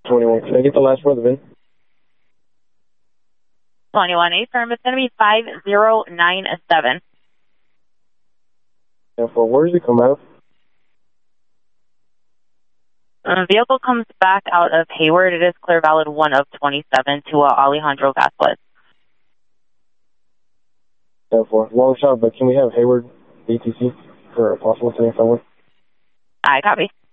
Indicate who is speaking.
Speaker 1: 21. Can I get the last four of the VIN?
Speaker 2: 21 affirm. It's going to be 5097.
Speaker 1: And for where does it come out?
Speaker 2: The vehicle comes back out of Hayward. It is clear valid 1 of 27 to Alejandro Vasquez.
Speaker 1: 10-4. Long shot, but can we have Hayward BTC for a possible 10-4?
Speaker 2: I copy.